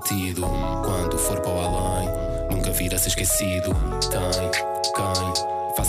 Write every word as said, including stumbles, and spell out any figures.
partido. Quando for para o além, nunca virá a ser esquecido. Tem quem